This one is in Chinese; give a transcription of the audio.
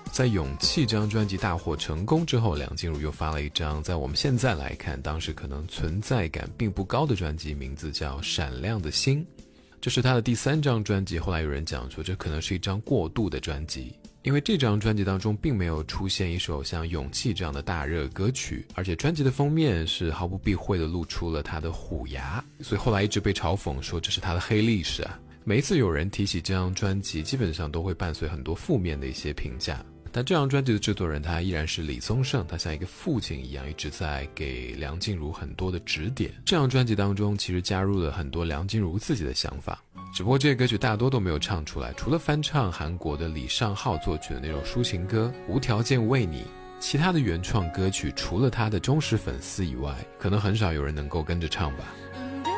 在《勇气》这张专辑大获成功之后，梁静茹又发了一张在我们现在来看当时可能存在感并不高的专辑，名字叫《闪亮的心》。这是她的第3张专辑，后来有人讲说这可能是一张过渡的专辑，因为这张专辑当中并没有出现一首像《勇气》这样的大热歌曲，而且专辑的封面是毫不避讳地露出了她的虎牙，所以后来一直被嘲讽说这是她的黑历史啊。每一次有人提起这张专辑，基本上都会伴随很多负面的一些评价。但这张专辑的制作人他依然是李宗盛，他像一个父亲一样一直在给梁静茹很多的指点。这张专辑当中其实加入了很多梁静茹自己的想法，只不过这些歌曲大多都没有唱出来，除了翻唱韩国的李尚浩作曲的那首抒情歌《无条件为你》，其他的原创歌曲除了他的忠实粉丝以外，可能很少有人能够跟着唱吧。